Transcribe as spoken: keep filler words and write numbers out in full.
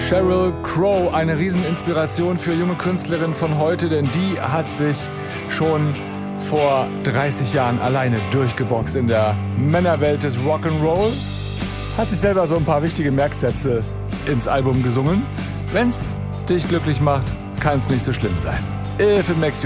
Sheryl Crow, eine Rieseninspiration für junge Künstlerinnen von heute, denn die hat sich schon vor dreißig Jahren alleine durchgeboxt in der Männerwelt des Rock'n'Roll. Hat sich selber so ein paar wichtige Merksätze ins Album gesungen. Wenn's dich glücklich macht, kann's nicht so schlimm sein. If it makes you